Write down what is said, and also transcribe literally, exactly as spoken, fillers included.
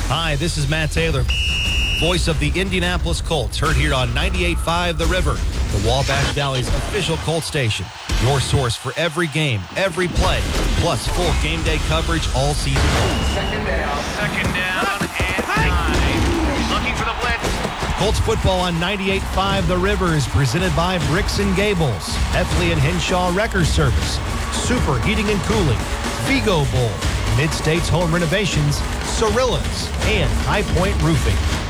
Hi, this is Matt Taylor, voice of the Indianapolis Colts, heard here on ninety-eight point five The River, the Wabash Valley's official Colts station. Your source for every game, every play, plus full game day coverage all season long. Second down. Second down and nine. Looking for the blitz. Colts football on ninety-eight point five The River is presented by Bricks and Gables, Heffley and Henshaw Wrecker Service, Super Heating and Cooling, Vigo Bowl, Mid-States Home Renovations, Cirillas, and High Point Roofing.